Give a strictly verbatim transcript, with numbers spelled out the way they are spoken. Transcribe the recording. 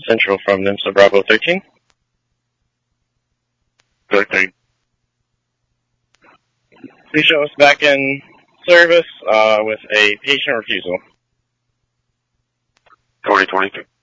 Central from NIMSA Bravo thirteen. thirteen. Please show us back in service uh, with a patient refusal. twenty twenty-two.